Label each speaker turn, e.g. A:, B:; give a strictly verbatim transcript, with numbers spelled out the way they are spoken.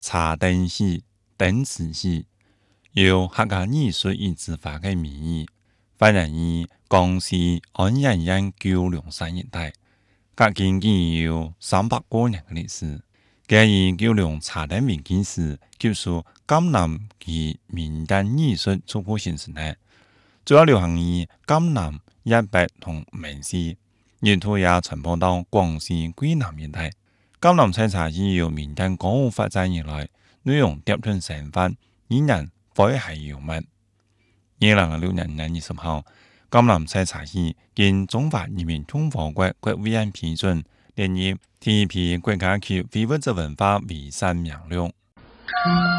A: 茶灯戏、灯瓷戏，由客家艺术以自发的名义，发源于江西安阳县九龙山一带，隔今已有三百多年的历史。介以九龙茶灯为基石，结束江南及民间艺术初步形成的，主要流行于江南、一北同闽西，沿途也传播到广西桂南一带。江南采茶戏由民间歌舞发展而来，内容叠出生活，引人诙谐幽默。二零二六年二月二十號，江南采茶戲經中華人民共和國國務院批准，列入第一批國家級非物質文化遺產名錄。